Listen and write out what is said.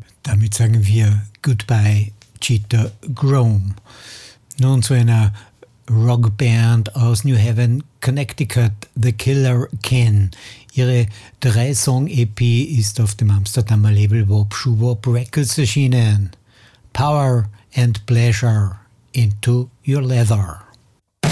Damit sagen wir Goodbye, Cheetah Chrome. Nun zu einer Rockband aus New Haven, Connecticut, The Killer Ken. Ihre 3-Song-EP ist auf dem Amsterdamer Label Wop Shoo Wop Records erschienen. Power and Pleasure, Into Your Leather.